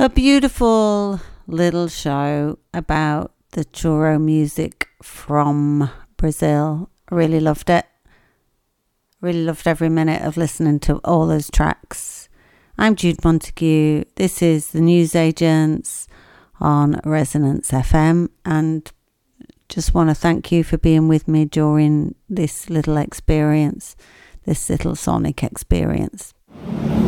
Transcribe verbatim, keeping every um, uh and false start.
A beautiful little show about the choro music from Brazil. I really loved it. Really loved every minute of listening to all those tracks. I'm Jude Montague. This is the Newsagents on Resonance F M, and just want to thank you for being with me during this little experience, this little sonic experience.